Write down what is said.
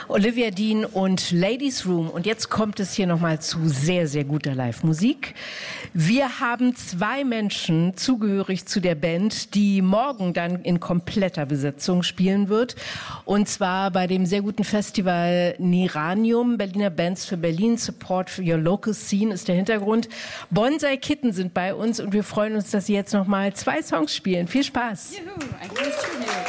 Olivia Dean und Ladies Room. Und jetzt kommt es hier nochmal zu sehr, sehr guter Live-Musik. Wir haben 2 Menschen zugehörig zu der Band, die morgen dann in kompletter Besetzung spielen wird. Und zwar bei dem sehr guten Festival Niranium, Berliner Bands für Berlin, Support for Your Local Scene ist der Hintergrund. Bonsai Kitten sind bei uns und wir freuen uns, dass sie jetzt nochmal 2 Songs spielen. Viel Spaß! Juhu, ein kleines Tribute.